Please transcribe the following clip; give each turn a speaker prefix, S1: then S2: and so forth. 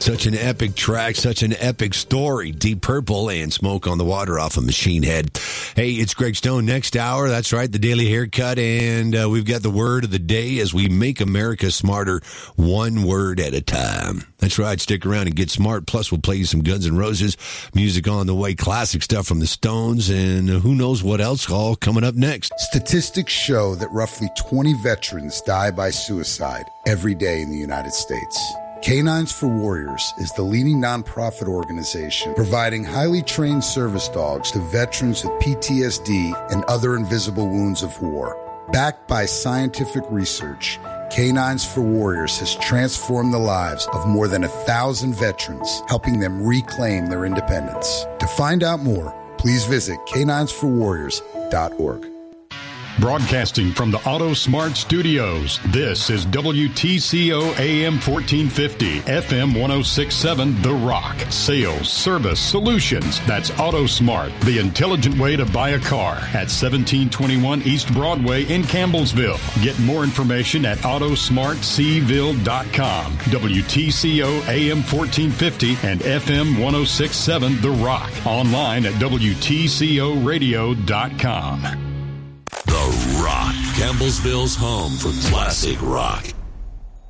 S1: Such an epic track, such an epic story. Deep Purple and Smoke on the Water off of Machine Head. Hey, it's Greg Stone. Next hour, that's right, the Daily Haircut, and we've got the word of the day as we make America smarter one word at a time. That's right, stick around and get smart. Plus, we'll play you some Guns N' Roses, music on the way, classic stuff from the Stones, and who knows what else all coming up next.
S2: Statistics show that roughly 20 veterans die by suicide every day in the United States. Canines for Warriors is the leading nonprofit organization providing highly trained service dogs to veterans with PTSD and other invisible wounds of war. Backed by scientific research, Canines for Warriors has transformed the lives of more than 1,000 veterans, helping them reclaim their independence. To find out more, please visit caninesforwarriors.org.
S3: Broadcasting from the Auto Smart Studios, this is WTCO AM 1450, FM 1067, The Rock. Sales, service, solutions. That's Auto Smart, the intelligent way to buy a car at 1721 East Broadway in Campbellsville. Get more information at autosmartseville.com. WTCO AM 1450 and FM 1067, The Rock. Online at WTCOradio.com.
S4: The Rock, Campbellsville's home for classic rock.